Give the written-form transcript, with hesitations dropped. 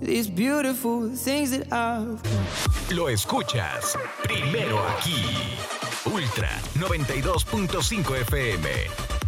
these beautiful things that I've got. Lo escuchas primero aquí. Ultra 92.5 FM.